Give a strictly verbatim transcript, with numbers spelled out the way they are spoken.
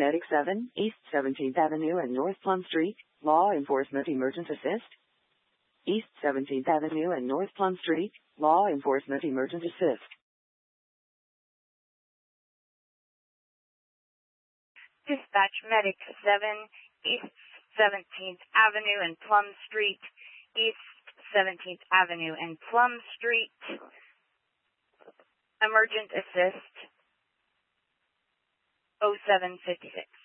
Medic seven, East seventeenth Avenue and North Plum Street, Law Enforcement Emergent Assist. East seventeenth Avenue and North Plum Street, Law Enforcement Emergent Assist. Dispatch Medic seven, East seventeenth Avenue and Plum Street, East seventeenth Avenue and Plum Street. Emergent Assist oh seven fifty-six.